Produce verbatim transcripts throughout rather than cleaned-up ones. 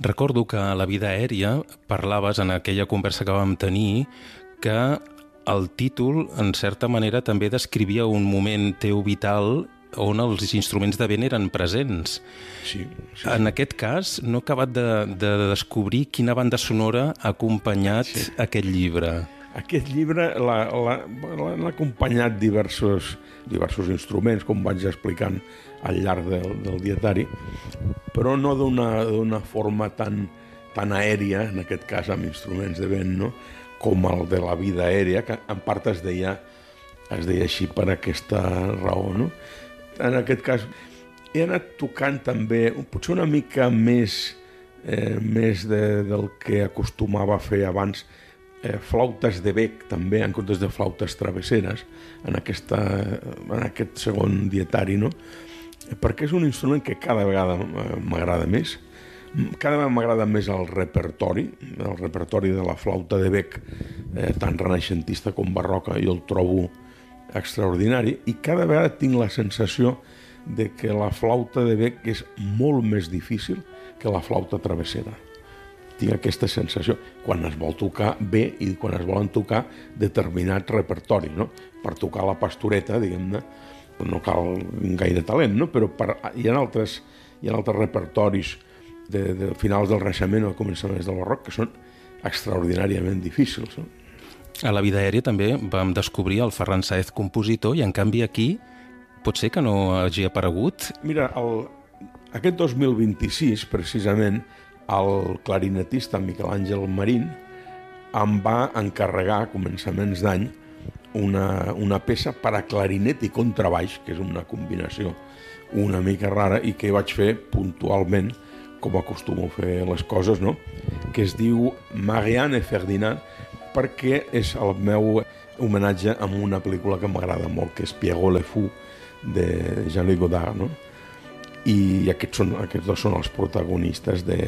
Recordo que a La vida aèria parlaves en aquella conversa que vam tenir que el títol, en certa manera, també descrivia un moment teu vital on els instruments de vent eren presents. Sí, sí, En sí. aquest cas, no he acabat de, de descobrir quina banda sonora ha acompanyat sí. aquest llibre. Aquest llibre l'ha- l'ha- l'han acompanyat diversos, diversos instruments, com vaig explicant al llarg del, del dietari, però no d'una d'una forma tan, tan aèria, en aquest cas amb instruments de vent, no? Com el de La vida aèria, que en part es deia, es deia així per aquesta raó, no? En aquest cas he anat tocant també, potser una mica més, eh, més de, del que acostumava a fer abans, eh, flautes de bec també, en comptes de flautes travesseres, en, aquesta, en aquest segon dietari, no? Perquè és un instrument que cada vegada eh, m'agrada més. Cada vegada m'agrada més el repertori, el repertori de la flauta de bec, eh, tant renaixentista com barroca, jo el trobo extraordinari, i cada vegada tinc la sensació de que la flauta de bec és molt més difícil que la flauta travessera. Tinc aquesta sensació quan es vol tocar bé i quan es volen tocar determinat repertori, no? Per tocar la pastoreta, diguem-ne, no cal gaire talent, no? Però per, hi ha altres, hi ha altres repertoris de, de finals del Renaixement o començaments del Barroc que són extraordinàriament difícils, no? A La vida aèria també vam descobrir el Ferran Sáez compositor i en canvi aquí pot ser que no hagi aparegut. Mira, el, aquest dos mil vint-i-sis, precisament, el clarinetista Miquel Àngel Marín em va encarregar a començaments d'any una, una peça per a clarinet i contrabaix, que és una combinació una mica rara i que vaig fer puntualment, com acostumo a fer les coses, no? Que es diu Marianne et Ferdinand, perquè és el meu homenatge a una pel·lícula que m'agrada molt, que és Pierrot le Fou, de Jean-Luc Godard, no? I aquests, són, aquests dos són els protagonistes de,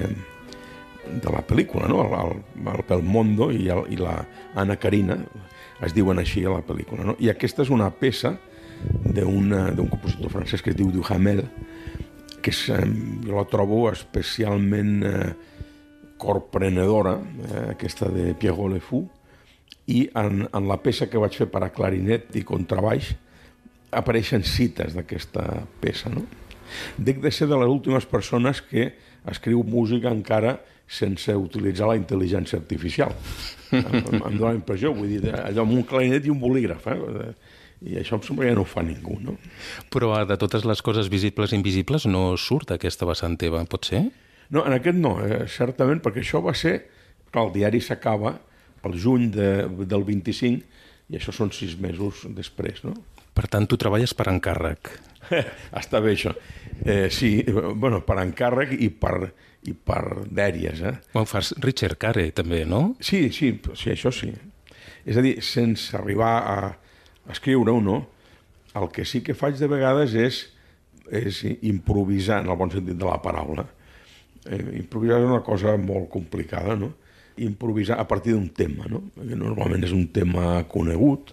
de la pel·lícula, no? El, el, el Belmondo i, el, i la Anna Karina es diuen així a la pel·lícula, no? I aquesta és una peça d'un compositor francès que es diu Duhamel, que és, eh, jo la trobo especialment eh, corprenedora, eh, aquesta de Pierrot le Fou, i en, en la peça que vaig fer per a clarinet i contrabaix apareixen cites d'aquesta peça, no? Dic de ser de les últimes persones que escriu música encara sense utilitzar la intel·ligència artificial. Em, em dóna la impressió, vull dir, allò amb un clarinet i un bolígraf, eh? I això em sembla que ja no ho fa ningú, no? Però de totes les coses visibles i invisibles no surt aquesta vessant teva, pot ser? No, en aquest no, eh, certament, perquè això va ser... Clar, el diari s'acaba el juny de, del vint-i-cinc i això són sis mesos després, no? Per tant, tu treballes per encàrrec. Està bé, això. Eh, sí, bueno, per encàrrec i per, i per dèries, eh? Ho fas Richard Carey, també, no? Sí, sí, sí, això sí. És a dir, sense arribar a escriure-ho, no? El que sí que faig de vegades és, és improvisar, en el bon sentit de la paraula. Eh, improvisar és una cosa molt complicada, no? Improvisar a partir d'un tema, no? Perquè normalment és un tema conegut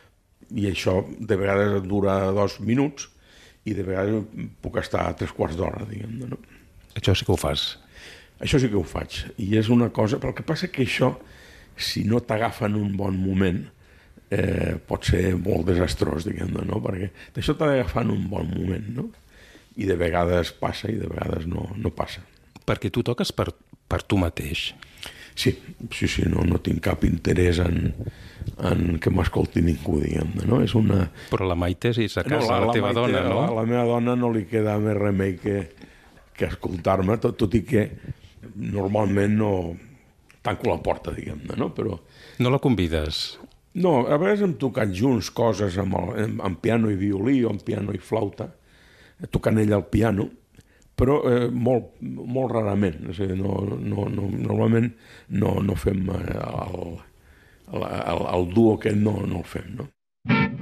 i això de vegades dura dos minuts i de vegades puc estar a tres quarts d'hora, diguem-ne, no? Això sí que ho fas. Això sí que ho faig. I és una cosa... Però el que passa que això, si no t'agafa en un bon moment, eh, pot ser molt desastrós, diguem-ne, no? Perquè això t'ha d'agafar en un bon moment, no? I de vegades passa i de vegades no, no passa. Perquè tu toques per, per tu mateix. Sí, sí, sí, no, no tinc cap interès en, en que m'escolti ningú, diguem-ne, no? És una... Però la Maite és a casa, no, la, la, la teva Maite, dona, no? A la, la meva dona no li queda més remei que, que escoltar-me, tot, tot i que normalment no tanco la porta, diguem-ne, no? Però... No la convides? No, a vegades hem tocat junts coses amb, el, amb piano i violí o amb piano i flauta, tocant ella el piano, però eh, molt, molt rarament. O sigui, no, no, no, normalment no, no fem el, el, el, el duo aquest, no, no el fem, no?